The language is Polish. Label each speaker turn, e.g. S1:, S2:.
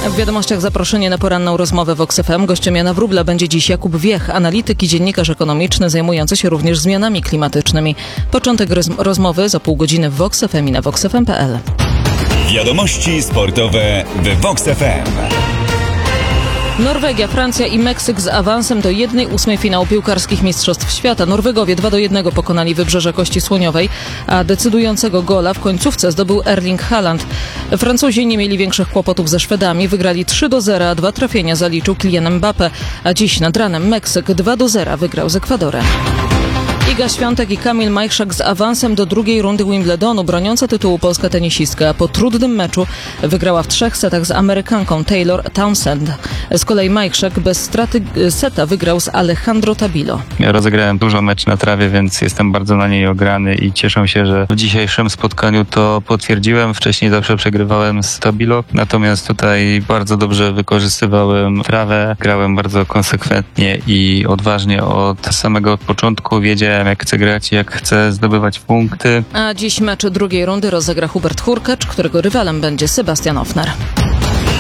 S1: W wiadomościach zaproszenie na poranną rozmowę Vox FM. Gościem Jana Wróbla będzie dziś Jakub Wiech, analityk i dziennikarz ekonomiczny zajmujący się również zmianami klimatycznymi. Początek rozmowy za pół godziny w Vox FM i na voxfm.pl.
S2: Wiadomości sportowe w Vox FM.
S1: Norwegia, Francja i Meksyk z awansem do 1/8 finału piłkarskich Mistrzostw Świata. Norwegowie 2-1 pokonali Wybrzeże Kości Słoniowej, a decydującego gola w końcówce zdobył Erling Haaland. Francuzi nie mieli większych kłopotów ze Szwedami, wygrali 3-0, a 2 trafienia zaliczył Kylian Mbappé, a dziś nad ranem Meksyk 2-0 wygrał z Ekwadorem. Iga Świątek i Kamil Majchrzak z awansem do drugiej rundy Wimbledonu. Broniąca tytułu polska tenisistka po trudnym meczu wygrała w 3 setach z Amerykanką Taylor Townsend. Z kolei Majchrzak bez straty seta wygrał z Alejandro Tabilo.
S3: Ja rozegrałem dużo mecz na trawie, więc jestem bardzo na niej ograny i cieszę się, że w dzisiejszym spotkaniu to potwierdziłem. Wcześniej zawsze przegrywałem z Tabilo, natomiast tutaj bardzo dobrze wykorzystywałem trawę. Grałem bardzo konsekwentnie i odważnie od samego początku. Wiedziałem, jak chcę grać, jak chcę zdobywać punkty.
S1: A dziś mecz drugiej rundy rozegra Hubert Hurkacz, którego rywalem będzie Sebastian Ofner.